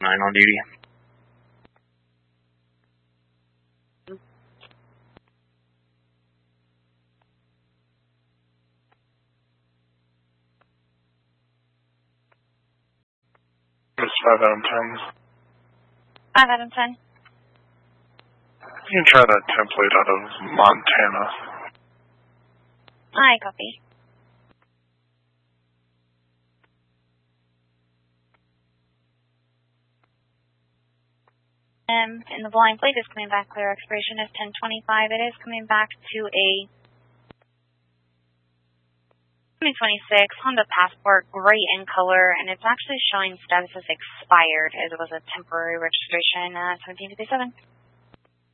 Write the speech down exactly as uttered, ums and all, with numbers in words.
nine on duty. It's five out of ten. five out of ten. You can try that template out of Montana. I copy. Um, and the blind plate is coming back clear. Expiration is ten twenty-five. It is coming back to a twenty twenty-six Honda Passport, gray in color, and it's actually showing status as expired as it was a temporary registration at seventeen fifty-seven.